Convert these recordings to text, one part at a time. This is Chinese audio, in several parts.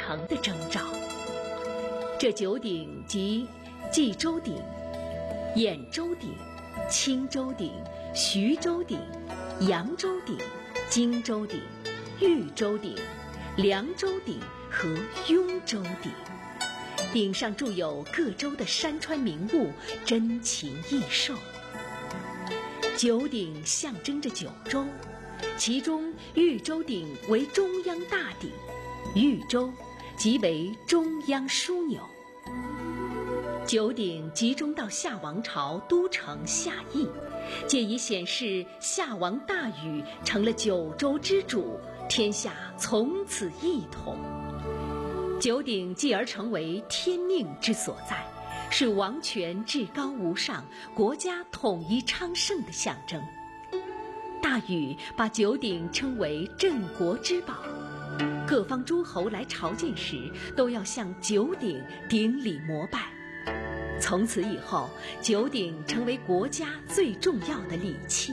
成的征兆。这九鼎即冀州鼎、兖州鼎、青州鼎、徐州鼎、扬州鼎、荆州鼎、豫州鼎、凉州鼎和雍州鼎。鼎上铸有各州的山川名物，珍禽异兽。九鼎象征着九州，其中豫州鼎为中央大鼎，豫州即为中央枢纽。九鼎集中到夏王朝都城夏邑，借以显示夏王大禹成了九州之主，天下从此一统。九鼎继而成为天命之所在，是王权至高无上、国家统一昌盛的象征。大禹把九鼎称为镇国之宝，各方诸侯来朝见时，都要向九鼎顶礼膜拜。从此以后，九鼎成为国家最重要的礼器。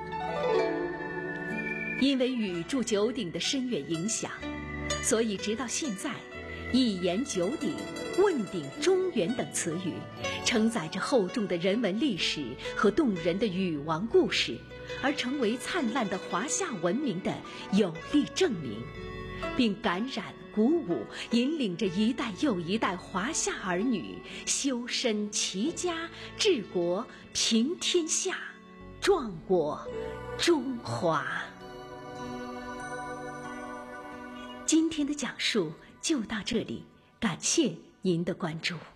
因为禹铸九鼎的深远影响，所以直到现在，一言九鼎、问鼎中原等词语，承载着厚重的人文历史和动人的禹王故事，而成为灿烂的华夏文明的有力证明，并感染鼓舞，引领着一代又一代华夏儿女修身齐家、治国平天下，壮我中华。今天的讲述就到这里，感谢您的关注。